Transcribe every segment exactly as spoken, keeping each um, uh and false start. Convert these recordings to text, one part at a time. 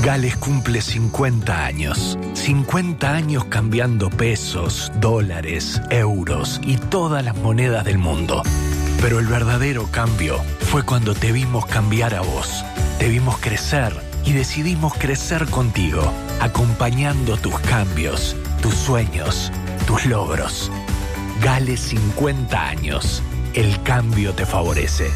Gales cumple cincuenta años. cincuenta años cambiando pesos, dólares, euros y todas las monedas del mundo. Pero el verdadero cambio fue cuando te vimos cambiar a vos. Te vimos crecer y decidimos crecer contigo, acompañando tus cambios, tus sueños, tus logros. Gales cincuenta años. El cambio te favorece.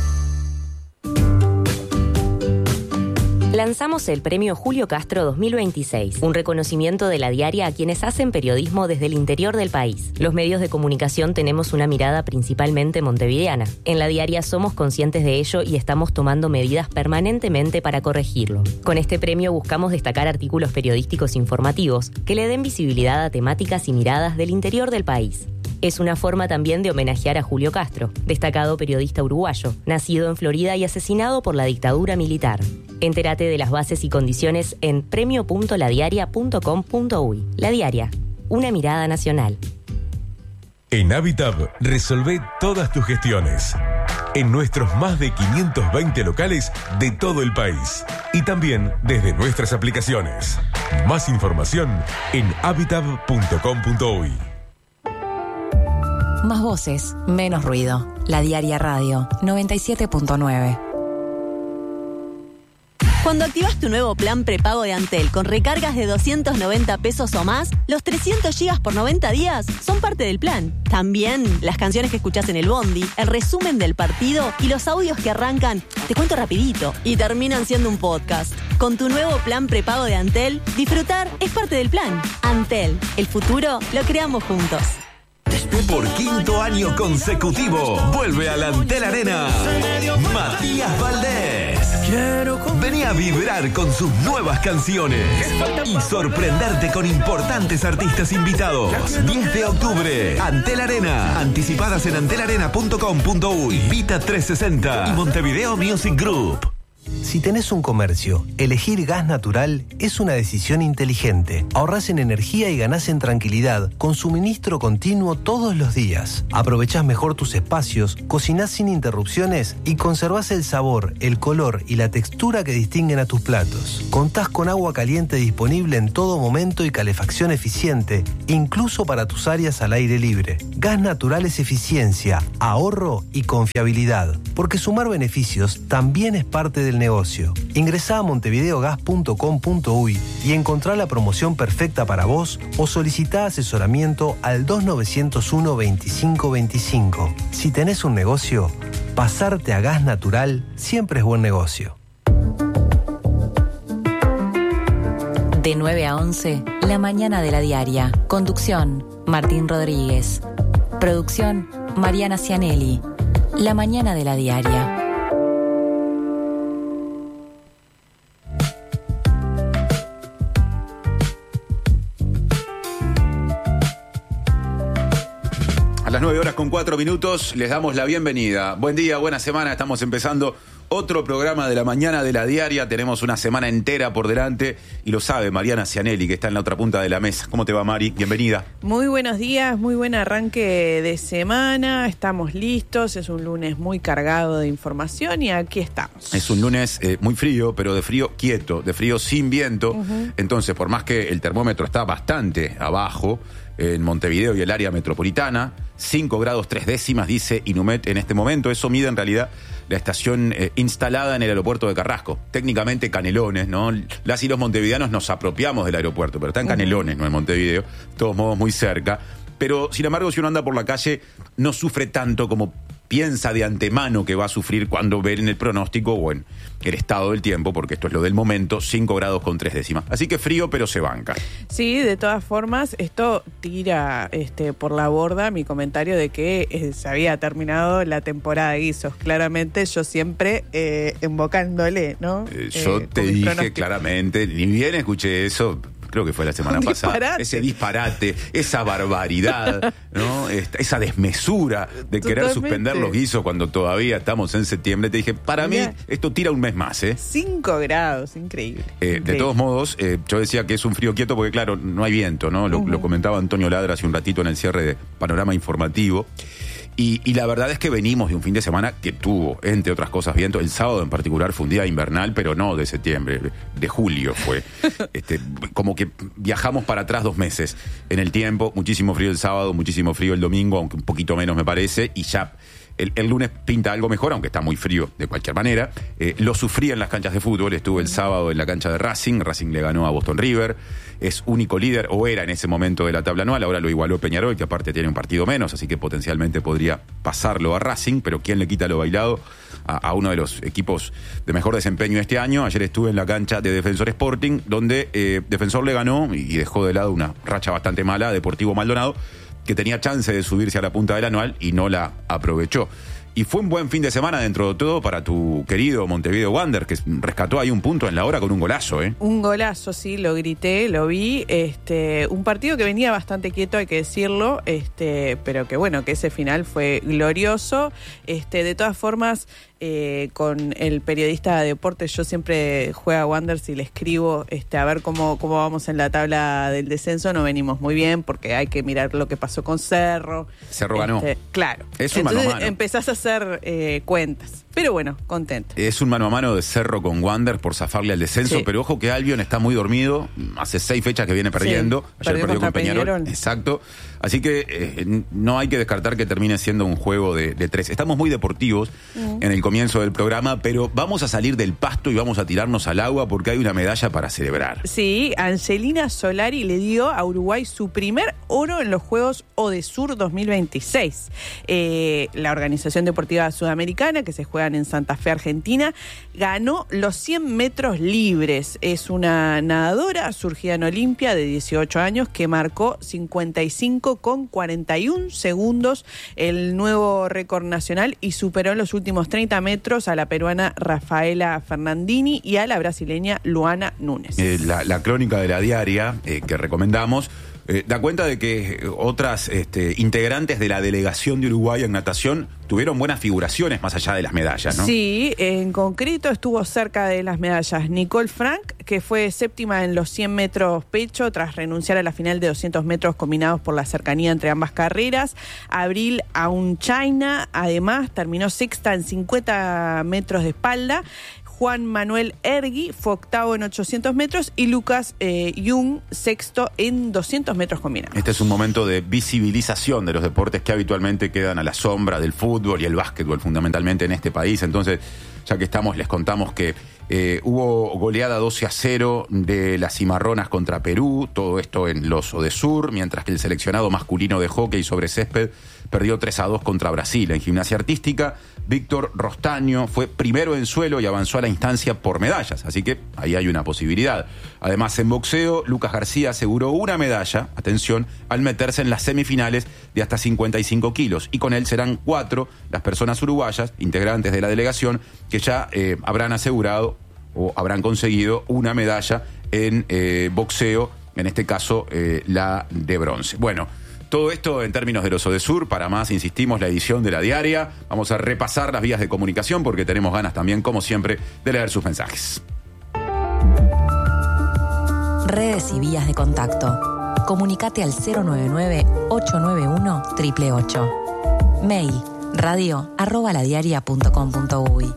Lanzamos el Premio Julio Castro dos mil veintiséis, un reconocimiento de La Diaria a quienes hacen periodismo desde el interior del país. Los medios de comunicación tenemos una mirada principalmente montevideana. En La Diaria somos conscientes de ello y estamos tomando medidas permanentemente para corregirlo. Con este premio buscamos destacar artículos periodísticos informativos que le den visibilidad a temáticas y miradas del interior del país. Es una forma también de homenajear a Julio Castro, destacado periodista uruguayo, nacido en Florida y asesinado por la dictadura militar. Entérate de las bases y condiciones en premio punto la diaria punto com punto uy. La Diaria, una mirada nacional. En Habitab, resolvé todas tus gestiones. En nuestros más de quinientos veinte locales de todo el país. Y también desde nuestras aplicaciones. Más información en habitab punto com punto uy. Más voces, menos ruido. La Diaria Radio, noventa y siete punto nueve. Cuando activas tu nuevo plan prepago de Antel con recargas de doscientos noventa pesos o más, los trescientos gigas por noventa días son parte del plan. También las canciones que escuchás en el bondi, el resumen del partido y los audios que arrancan, te cuento rapidito, y terminan siendo un podcast. Con tu nuevo plan prepago de Antel, disfrutar es parte del plan. Antel, el futuro lo creamos juntos. Por quinto año consecutivo, vuelve a la Antel Arena Matías Valdés. Vení a vibrar con sus nuevas canciones y sorprenderte con importantes artistas invitados. diez de octubre, Antel Arena. Anticipadas en antel arena punto com punto uy, Vita trescientos sesenta y Montevideo Music Group. Si tenés un comercio, elegir gas natural es una decisión inteligente. Ahorrás en energía y ganás en tranquilidad con suministro continuo todos los días. Aprovechás mejor tus espacios, cocinás sin interrupciones y conservás el sabor, el color y la textura que distinguen a tus platos. Contás con agua caliente disponible en todo momento y calefacción eficiente, incluso para tus áreas al aire libre. Gas natural es eficiencia, ahorro y confiabilidad, porque sumar beneficios también es parte del negocio. Ingresá a montevideogas punto com punto uy y encontrá la promoción perfecta para vos o solicitá asesoramiento al dos nueve cero uno veinticinco veinticinco. Si tenés un negocio, pasarte a gas natural siempre es buen negocio. De nueve a once, La Mañana de La Diaria. Conducción, Martín Rodríguez. Producción, Mariana Cianelli. La Mañana de La Diaria. Las nueve horas con cuatro minutos, les damos la bienvenida. Buen día, buena semana, estamos empezando otro programa de La Mañana de La Diaria. Tenemos una semana entera por delante y lo sabe Mariana Cianelli, que está en la otra punta de la mesa. ¿Cómo te va, Mari? Bienvenida. Muy buenos días, muy buen arranque de semana, estamos listos, es un lunes muy cargado de información y aquí estamos. Es un lunes eh, muy frío, pero de frío quieto, de frío sin viento. Uh-huh. Entonces, por más que el termómetro está bastante abajo, en Montevideo y el área metropolitana, cinco grados tres décimas, dice Inumet en este momento. Eso mide en realidad la estación eh, instalada en el aeropuerto de Carrasco. Técnicamente Canelones, ¿no? Las y los montevideanos nos apropiamos del aeropuerto, pero está en Canelones, no en Montevideo. De todos modos, muy cerca. Pero, sin embargo, si uno anda por la calle, no sufre tanto como piensa de antemano que va a sufrir cuando ve en el pronóstico o en el estado del tiempo, porque esto es lo del momento, cinco grados con tres décimas. Así que frío, pero se banca. Sí, de todas formas, esto tira este, por la borda mi comentario de que eh, se había terminado la temporada de guisos. Claramente yo siempre eh, invocándole, ¿no? Eh, yo eh, te dije claramente, ni bien escuché eso, creo que fue la semana pasada, disparate. ese disparate, esa barbaridad, ¿no? Esta, esa desmesura de Totalmente. Querer suspender los guisos cuando todavía estamos en septiembre. Te dije, para Mirá. mí esto tira un mes más, ¿eh? Cinco grados, increíble. Eh, increíble. De todos modos, eh, yo decía que es un frío quieto porque, claro, no hay viento, ¿no? Lo, uh-huh. lo comentaba Antonio Ladra hace un ratito en el cierre de Panorama Informativo. Y, y la verdad es que venimos de un fin de semana que tuvo, entre otras cosas, viento. El sábado en particular fue un día invernal, pero no de septiembre, de julio fue. este, como que viajamos para atrás dos meses en el tiempo. Muchísimo frío el sábado, muchísimo frío el domingo, aunque un poquito menos me parece. Y ya el, el lunes pinta algo mejor, aunque está muy frío de cualquier manera. Eh, lo sufrí en las canchas de fútbol. Estuve el sábado en la cancha de Racing. Racing le ganó a Boston River. Es único líder, o era en ese momento de la tabla anual. Ahora lo igualó Peñarol, que aparte tiene un partido menos, así que potencialmente podría pasarlo a Racing, pero ¿quién le quita lo bailado a, a uno de los equipos de mejor desempeño este año? Ayer estuve en la cancha de Defensor Sporting, donde eh, Defensor le ganó y dejó de lado una racha bastante mala a Deportivo Maldonado, que tenía chance de subirse a la punta del anual y no la aprovechó. Y fue un buen fin de semana dentro de todo para tu querido Montevideo Wander, que rescató ahí un punto en la hora con un golazo, ¿eh? Un golazo, sí, lo grité, lo vi. Este, un partido que venía bastante quieto, hay que decirlo, este, pero que bueno, que ese final fue glorioso. Este, de todas formas, eh, con el periodista de deportes, yo siempre juego a Wanderers y le escribo este, a ver cómo, cómo vamos en la tabla del descenso. No venimos muy bien porque hay que mirar lo que pasó con Cerro. Cerro ganó. Este, claro. Es un Entonces mano a mano. empezás a hacer eh, cuentas. Pero bueno, contento. Es un mano a mano de Cerro con Wander por zafarle al descenso, Sí. pero ojo que Albion está muy dormido, hace seis fechas que viene perdiendo, Sí, ayer perdió perdió con contra Peñarol, Peñarol. exacto, así que eh, no hay que descartar que termine siendo un juego de, de tres. Estamos muy deportivos Mm. en el comienzo del programa, pero vamos a salir del pasto y vamos a tirarnos al agua porque hay una medalla para celebrar. Sí, Angelina Solari le dio a Uruguay su primer oro en los Juegos Odesur dos mil veintiséis. Eh, la Organización Deportiva Sudamericana, que se juegan en Santa Fe, Argentina, ganó los cien metros libres. Es una nadadora surgida en Olimpia de dieciocho años que marcó cincuenta y cinco con cuarenta y uno segundos, el nuevo récord nacional, y superó en los últimos treinta metros a la peruana Rafaela Fernandini y a la brasileña Luana Núñez. Eh, la, la crónica de la diaria eh, que recomendamos eh, da cuenta de que eh, otras este, integrantes de la delegación de Uruguay en natación tuvieron buenas figuraciones más allá de las medallas, ¿no? Sí, en concreto estuvo cerca de las medallas Nicole Frank, que fue séptima en los cien metros pecho tras renunciar a la final de doscientos metros combinados por la cercanía entre ambas carreras. Abril Aunchaina, además, terminó sexta en cincuenta metros de espalda. Juan Manuel Ergui fue octavo en ochocientos metros y Lucas eh, Jung sexto en doscientos metros combinados. Este es un momento de visibilización de los deportes que habitualmente quedan a la sombra del fútbol y el básquetbol, fundamentalmente en este país. Entonces, ya que estamos, les contamos que eh, hubo goleada doce a cero de las Cimarronas contra Perú, todo esto en los Odesur, mientras que el seleccionado masculino de hockey sobre césped perdió tres a dos contra Brasil. En gimnasia artística, Víctor Rostaño fue primero en suelo y avanzó a la instancia por medallas, así que ahí hay una posibilidad. Además, en boxeo, Lucas García aseguró una medalla, atención, al meterse en las semifinales de hasta cincuenta y cinco kilos, y con él serán cuatro las personas uruguayas, integrantes de la delegación, que ya eh, habrán asegurado o habrán conseguido una medalla en eh, boxeo, en este caso eh, la de bronce. Bueno, todo esto en términos de los Odesur. Para más, insistimos, la edición de la diaria. Vamos a repasar las vías de comunicación porque tenemos ganas también, como siempre, de leer sus mensajes. Redes y vías de contacto. Comunicate al cero nueve nueve, ocho nueve uno, ocho ocho ocho. Mail radio arroba ladiaria punto com punto uy.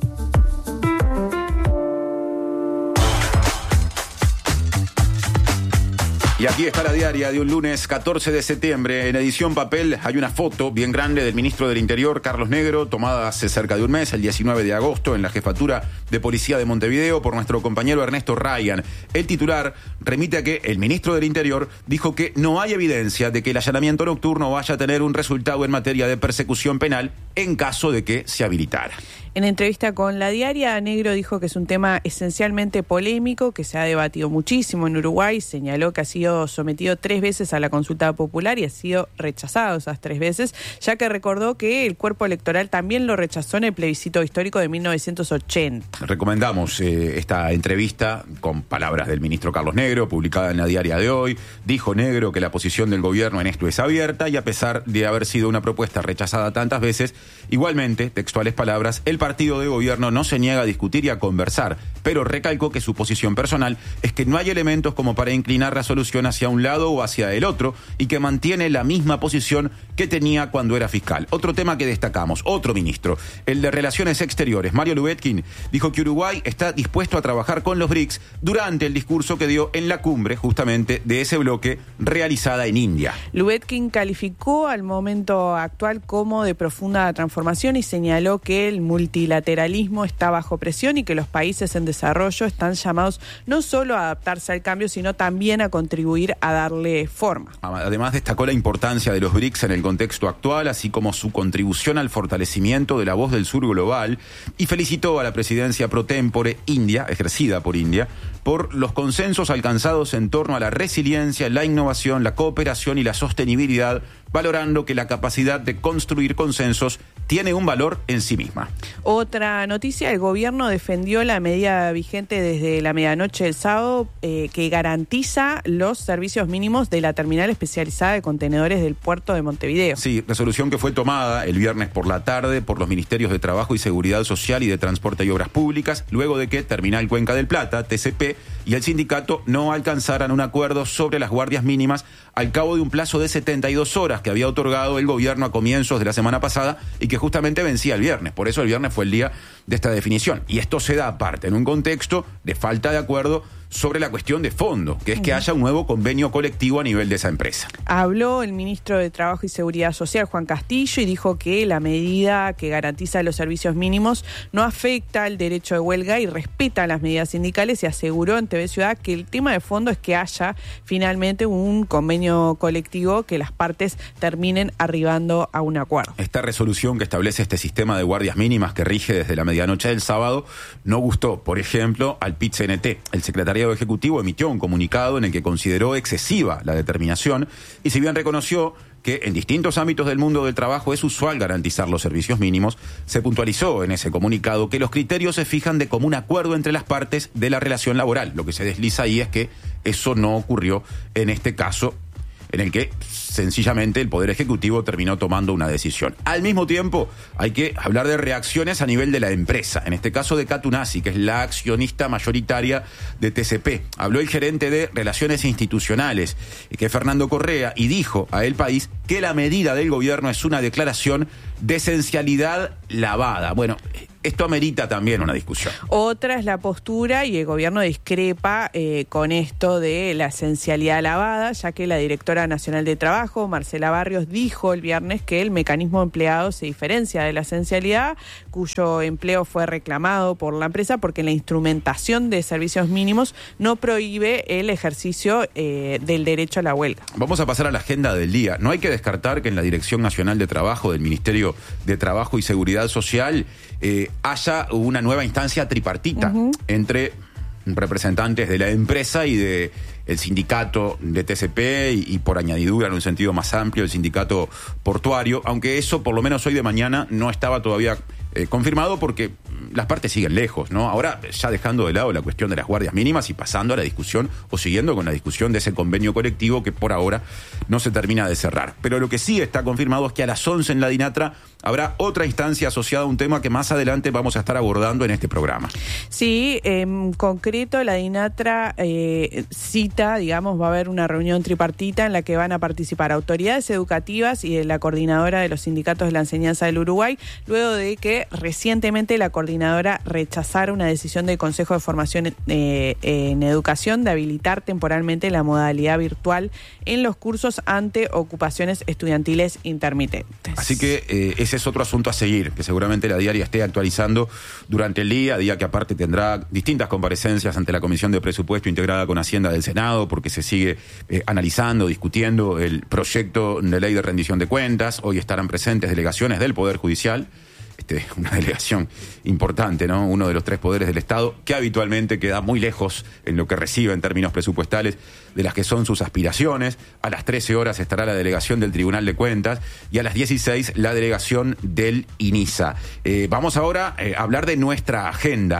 Y aquí está la diaria de un lunes catorce de septiembre. En edición papel hay una foto bien grande del ministro del Interior, Carlos Negro, tomada hace cerca de un mes, el diecinueve de agosto, en la jefatura de policía de Montevideo por nuestro compañero Ernesto Ryan. El titular remite a que el ministro del Interior dijo que no hay evidencia de que el allanamiento nocturno vaya a tener un resultado en materia de persecución penal en caso de que se habilitara. En entrevista con la diaria, Negro dijo que es un tema esencialmente polémico, que se ha debatido muchísimo en Uruguay. Señaló que ha sido sometido tres veces a la consulta popular y ha sido rechazado esas tres veces, ya que recordó que el cuerpo electoral también lo rechazó en el plebiscito histórico de mil novecientos ochenta. Recomendamos eh, esta entrevista con palabras del ministro Carlos Negro, publicada en la diaria de hoy. Dijo Negro que la posición del gobierno en esto es abierta y, a pesar de haber sido una propuesta rechazada tantas veces, igualmente, textuales palabras, el partido de gobierno no se niega a discutir y a conversar, pero recalcó que su posición personal es que no hay elementos como para inclinar la solución hacia un lado o hacia el otro y que mantiene la misma posición que tenía cuando era fiscal. Otro tema que destacamos, otro ministro, el de Relaciones Exteriores, Mario Lubetkin, dijo que Uruguay está dispuesto a trabajar con los B R I C S durante el discurso que dio en la cumbre justamente de ese bloque realizada en India. Lubetkin calificó al momento actual como de profunda transformación y señaló que el multilateralismo está bajo presión y que los países en desarrollo están llamados no solo a adaptarse al cambio, sino también a contribuir a darle forma. Además destacó la importancia de los B R I C S en el contexto actual, así como su contribución al fortalecimiento de la voz del sur global, y felicitó a la presidencia pro tempore India, ejercida por India, por los consensos alcanzados en torno a la resiliencia, la innovación, la cooperación y la sostenibilidad, valorando que la capacidad de construir consensos tiene un valor en sí misma. Otra noticia, el gobierno defendió la medida vigente desde la medianoche del sábado eh, que garantiza los servicios mínimos de la terminal especializada de contenedores del puerto de Montevideo. Sí, resolución que fue tomada el viernes por la tarde por los Ministerios de Trabajo y Seguridad Social y de Transporte y Obras Públicas, luego de que Terminal Cuenca del Plata, T C P, y el sindicato no alcanzaran un acuerdo sobre las guardias mínimas al cabo de un plazo de setenta y dos horas que había otorgado el gobierno a comienzos de la semana pasada y que justamente vencía el viernes. Por eso el viernes fue el día de esta definición. Y esto se da aparte en un contexto de falta de acuerdo sobre la cuestión de fondo, que es que haya un nuevo convenio colectivo a nivel de esa empresa. Habló el ministro de Trabajo y Seguridad Social, Juan Castillo, y dijo que la medida que garantiza los servicios mínimos no afecta el derecho de huelga y respeta las medidas sindicales, y aseguró en T V Ciudad que el tema de fondo es que haya finalmente un convenio colectivo, que las partes terminen arribando a un acuerdo. Esta resolución que establece este sistema de guardias mínimas que rige desde la medianoche del sábado no gustó, por ejemplo, al P I T C N T. El secretario Ejecutivo emitió un comunicado en el que consideró excesiva la determinación y, si bien reconoció que en distintos ámbitos del mundo del trabajo es usual garantizar los servicios mínimos, se puntualizó en ese comunicado que los criterios se fijan de común acuerdo entre las partes de la relación laboral. Lo que se desliza ahí es que eso no ocurrió en este caso, en el que sencillamente el Poder Ejecutivo terminó tomando una decisión. Al mismo tiempo, hay que hablar de reacciones a nivel de la empresa, en este caso de Catunasi, que es la accionista mayoritaria de T C P. Habló el gerente de Relaciones Institucionales, que es Fernando Correa, y dijo a El País que la medida del gobierno es una declaración de esencialidad lavada. Bueno, esto amerita también una discusión. Otra es la postura, y el gobierno discrepa eh, con esto de la esencialidad lavada, ya que la directora nacional de Trabajo, Marcela Barrios, dijo el viernes que el mecanismo empleado se diferencia de la esencialidad, cuyo empleo fue reclamado por la empresa porque la instrumentación de servicios mínimos no prohíbe el ejercicio eh, del derecho a la huelga. Vamos a pasar a la agenda del día. No hay que descartar que en la Dirección Nacional de Trabajo del Ministerio de Trabajo y Seguridad Social eh, haya una nueva instancia tripartita uh-huh. entre representantes de la empresa y de el sindicato de T C P y, y por añadidura, en un sentido más amplio, el sindicato portuario, aunque eso por lo menos hoy de mañana no estaba todavía eh, confirmado porque las partes siguen lejos, ¿no? Ahora, ya dejando de lado la cuestión de las guardias mínimas y pasando a la discusión o siguiendo con la discusión de ese convenio colectivo que por ahora no se termina de cerrar. Pero lo que sí está confirmado es que a las once en la DINATRA habrá otra instancia asociada a un tema que más adelante vamos a estar abordando en este programa. Sí, en concreto la DINATRA eh, cita, digamos, va a haber una reunión tripartita en la que van a participar autoridades educativas y de la coordinadora de los sindicatos de la enseñanza del Uruguay, luego de que recientemente la coordinadora rechazara una decisión del Consejo de Formación eh, en Educación de habilitar temporalmente la modalidad virtual en los cursos ante ocupaciones estudiantiles intermitentes. Así que eh, ese es otro asunto a seguir, que seguramente la diaria esté actualizando durante el día, día que aparte tendrá distintas comparecencias ante la Comisión de Presupuesto integrada con Hacienda del Senado, porque se sigue eh, analizando, discutiendo el proyecto de ley de rendición de cuentas. Hoy estarán presentes delegaciones del Poder Judicial, este, una delegación importante, ¿no? Uno de los tres poderes del Estado, que habitualmente queda muy lejos en lo que recibe en términos presupuestales de las que son sus aspiraciones. A las trece horas estará la delegación del Tribunal de Cuentas y a las dieciséis la delegación del INISA. Eh, vamos ahora eh, a hablar de nuestra agenda.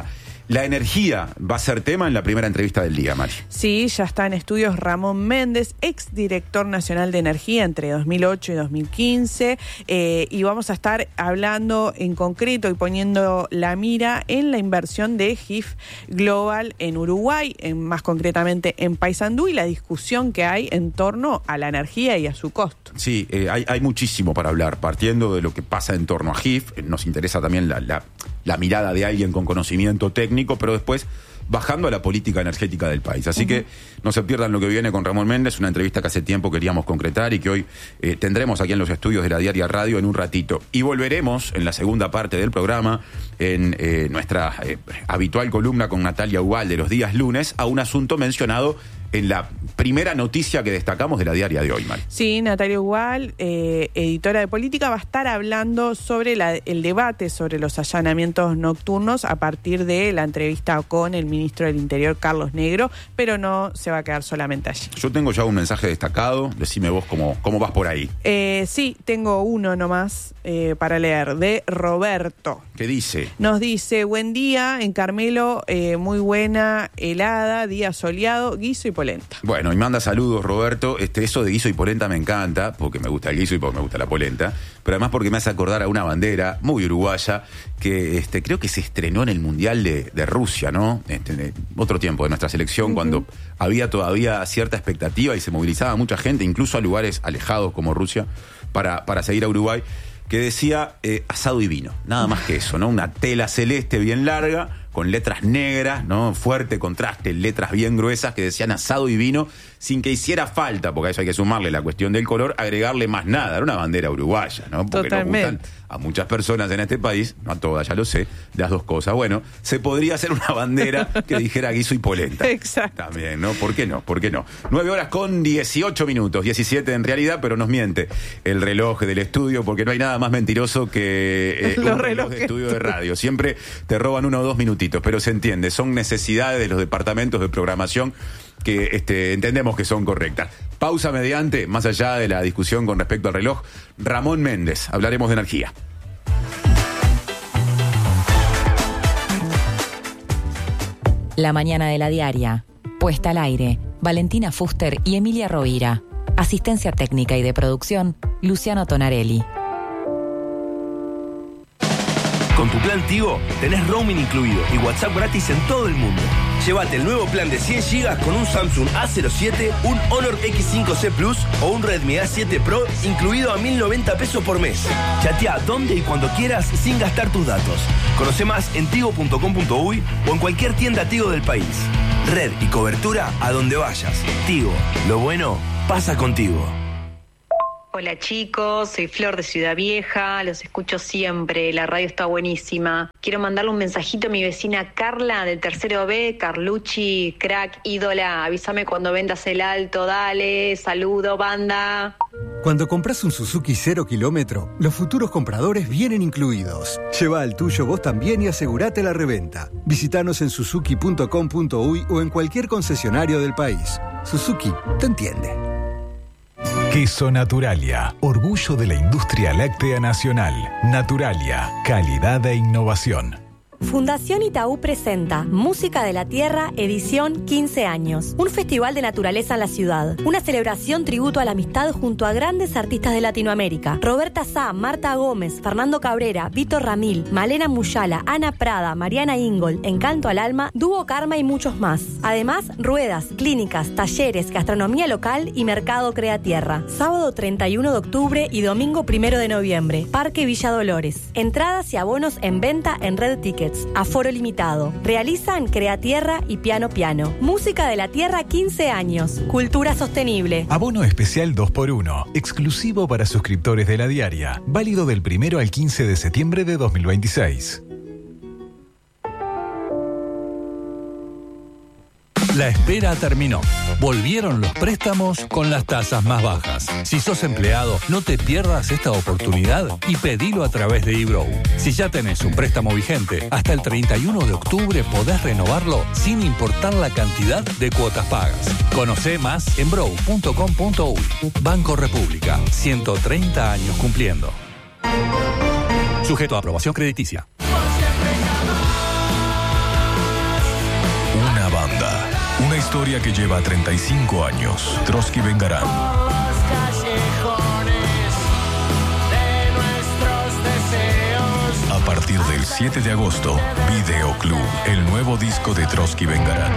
La energía va a ser tema en la primera entrevista del día, Mari. Sí, ya está en estudios Ramón Méndez, exdirector nacional de energía entre dos mil ocho y dos mil quince, eh, y vamos a estar hablando en concreto y poniendo la mira en la inversión de G I F Global en Uruguay, en, más concretamente en Paysandú, y la discusión que hay en torno a la energía y a su costo. Sí, eh, hay, hay muchísimo para hablar, partiendo de lo que pasa en torno a G I F. Nos interesa también la, la, la mirada de alguien con conocimiento técnico, pero después bajando a la política energética del país. Así uh-huh. que no se pierdan lo que viene con Ramón Méndez, una entrevista que hace tiempo queríamos concretar y que hoy eh, tendremos aquí en los estudios de la Diaria Radio en un ratito. Y volveremos en la segunda parte del programa, en eh, nuestra eh, habitual columna con Natalia Ugal de los días lunes, a un asunto mencionado en la primera noticia que destacamos de la Diaria de hoy, Mari. Sí, Natalia Ugal, eh, editora de política, va a estar hablando sobre la, el debate sobre los allanamientos nocturnos a partir de la entrevista con el ministro del Interior, Carlos Negro, pero no se va a quedar solamente allí. Yo tengo ya un mensaje destacado, decime vos cómo, cómo vas por ahí. Eh, sí, tengo uno nomás eh, para leer, de Roberto. ¿Qué dice? Nos dice, buen día, en Carmelo, eh, muy buena, helada, día soleado, guiso y polenta. Bueno, y manda saludos, Roberto. Este, eso de guiso y polenta me encanta, porque me gusta el guiso y porque me gusta la polenta, pero además porque me hace acordar a una bandera muy uruguaya que este, creo que se estrenó en el Mundial de, de Rusia, ¿no? Este, de otro tiempo de nuestra selección, uh-huh. cuando había todavía cierta expectativa y se movilizaba mucha gente, incluso a lugares alejados como Rusia, para, para seguir a Uruguay, que decía eh, asado y vino, nada más que eso, ¿no? Una tela celeste bien larga, con letras negras, ¿no? Fuerte contraste, letras bien gruesas que decían asado y vino, sin que hiciera falta, porque a eso hay que sumarle la cuestión del color, agregarle más nada. Era una bandera uruguaya, ¿no? Porque Totalmente. Nos gustan a muchas personas en este país, no a todas, ya lo sé, las dos cosas. Bueno, se podría hacer una bandera que dijera guiso y polenta. Exacto. También, ¿no? ¿Por qué no? ¿Por qué no? Nueve horas con dieciocho minutos, diecisiete en realidad, pero nos miente el reloj del estudio, porque no hay nada más mentiroso que eh, un reloj de estudio de radio. Siempre te roban uno o dos minutitos, pero se entiende, son necesidades de los departamentos de programación que este, entendemos que son correctas. Pausa mediante, más allá de la discusión con respecto al reloj, Ramón Méndez, hablaremos de energía. La mañana de la Diaria, puesta al aire, Valentina Fuster y Emilia Rovira. Asistencia técnica y de producción, Luciano Tonarelli. Con tu plan Tigo tenés roaming incluido y WhatsApp gratis en todo el mundo. Llévate el nuevo plan de cien gigas con un Samsung A cero siete, un Honor X cinco C Plus o un Redmi A siete Pro incluido a mil noventa pesos por mes. Chatea donde y cuando quieras sin gastar tus datos. Conoce más en tigo punto com punto uy o en cualquier tienda Tigo del país. Red y cobertura a donde vayas. Tigo, lo bueno pasa contigo. Hola chicos, soy Flor de Ciudad Vieja, los escucho siempre, la radio está buenísima. Quiero mandarle un mensajito a mi vecina Carla del tercero B, Carlucci, crack, ídola, avísame cuando vendas el alto, dale, saludo, banda. Cuando compras un Suzuki cero kilómetro, los futuros compradores vienen incluidos. Lleva el tuyo vos también y asegurate la reventa. Visítanos en suzuki punto com punto uy o en cualquier concesionario del país. Suzuki te entiende. Queso Naturalia, orgullo de la industria láctea nacional. Naturalia, calidad e innovación. Fundación Itaú presenta Música de la Tierra, edición quince años. Un festival de naturaleza en la ciudad. Una celebración tributo a la amistad junto a grandes artistas de Latinoamérica. Roberta Sá, Marta Gómez, Fernando Cabrera, Víctor Ramil, Malena Muyala, Ana Prada, Mariana Ingol, Encanto al Alma, Dúo Karma y muchos más. Además, ruedas, clínicas, talleres, gastronomía local y mercado Crea Tierra. Sábado treinta y uno de octubre y domingo primero de noviembre. Parque Villa Dolores. Entradas y abonos en venta en Red Tickets. Aforo limitado. Realizan Crea Tierra y Piano Piano. Música de la Tierra quince años. Cultura sostenible. Abono especial dos por uno. Exclusivo para suscriptores de la Diaria. Válido del primero al quince de septiembre de dos mil veintiséis. La espera terminó. Volvieron los préstamos con las tasas más bajas. Si sos empleado, no te pierdas esta oportunidad y pedilo a través de eBrow. Si ya tenés un préstamo vigente, hasta el treinta y uno de octubre podés renovarlo sin importar la cantidad de cuotas pagas. Conocé más en brow punto com punto uy. Banco República, ciento treinta años cumpliendo. Sujeto a aprobación crediticia. historia que lleva treinta y cinco años. Trotsky Vengarán. A partir del siete de agosto, Videoclub, el nuevo disco de Trotsky Vengarán.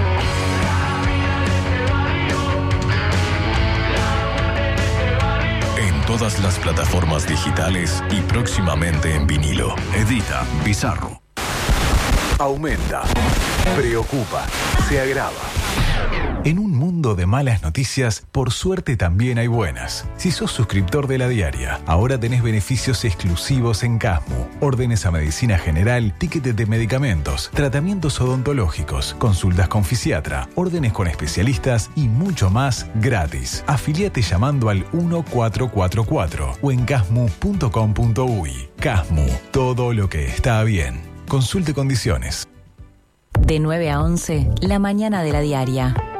En todas las plataformas digitales y próximamente en vinilo. Edita Bizarro. Aumenta, preocupa, se agrava. En un mundo de malas noticias, por suerte también hay buenas. Si sos suscriptor de La Diaria, ahora tenés beneficios exclusivos en Casmu. Órdenes a medicina general, tickets de medicamentos, tratamientos odontológicos, consultas con fisiatra, órdenes con especialistas y mucho más gratis. Afiliate llamando al uno cuatro cuatro cuatro o en casmu punto com punto uy. Casmu, todo lo que está bien. Consulte condiciones. De nueve a once, la mañana de La Diaria.